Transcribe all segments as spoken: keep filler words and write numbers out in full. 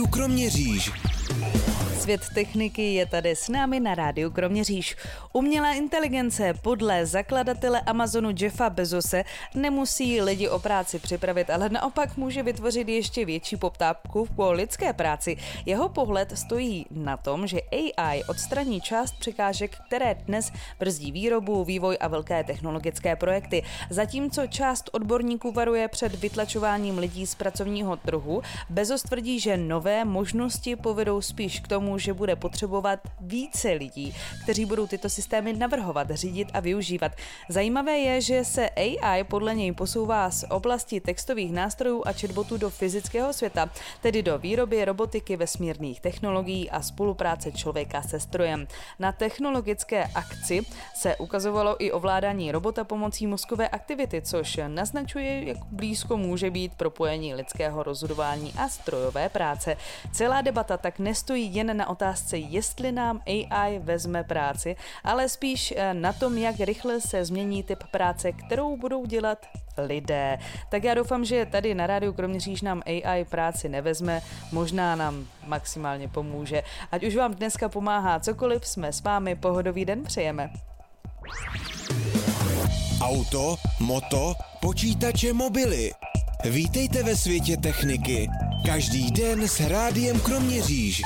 Kroměříž. Svět techniky je tady s námi na rádiu Kroměříž. Umělá inteligence podle zakladatele Amazonu Jeffa Bezose nemusí lidi o práci připravit, ale naopak může vytvořit ještě větší poptávku po lidské práci. Jeho pohled stojí na tom, že A I odstraní část překážek, které dnes brzdí výrobu, vývoj a velké technologické projekty. Zatímco část odborníků varuje před vytlačováním lidí z pracovního trhu, Bezos tvrdí, že nové možnosti povedou spíš k tomu, že bude potřebovat více lidí, kteří budou tyto systémy navrhovat, řídit a využívat. Zajímavé je, že se A I podle něj posouvá z oblasti textových nástrojů a chatbotů do fyzického světa, tedy do výroby, robotiky, vesmírných technologií a spolupráce člověka se strojem. Na technologické akci se ukazovalo i ovládání robota pomocí mozkové aktivity, což naznačuje, jak blízko může být propojení lidského rozhodování a strojové práce. Celá debata tak nestojí jen na otázce, jestli nám A I vezme práci, ale spíš na tom, jak rychle se změní typ práce, kterou budou dělat lidé. Tak já doufám, že tady na rádiu Kroměříž nám A I práci nevezme, možná nám maximálně pomůže. Ať už vám dneska pomáhá cokoliv, jsme s vámi, pohodový den přejeme. Auto, moto, počítače, mobily. Vítejte ve světě techniky. Každý den s rádiem Kroměříž.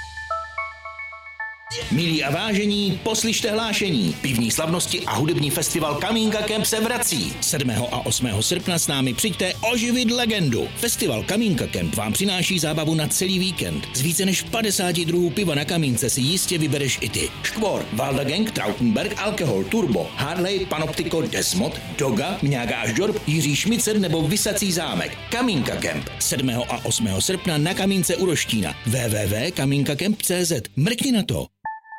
Milí a vážení, poslyšte hlášení. Pivní slavnosti a hudební festival Kamínka Camp se vrací. sedmého a osmého srpna s námi přijďte oživit legendu. Festival Kamínka Camp vám přináší zábavu na celý víkend. Z více než padesáti druhů piva na kamínce si jistě vybereš i ty. Škvor, Valda Gang, Trautenberg, Alkohol, Turbo, Harley, Panoptico, Desmod, Doga, Mňága až Dorp, Jiří Šmicer nebo Vysací zámek. Kamínka Camp. sedmého a osmého srpna na kamínce u Roštína. w w w tečka kamínka camp tečka c z. Mrkni na to.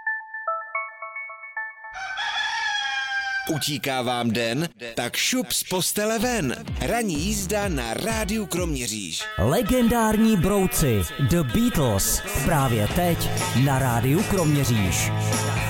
Utíká vám den? Tak šup z postele ven. Ranní jízda na rádiu Kroměříž. Legendární brouci The Beatles právě teď na rádiu Kroměříž.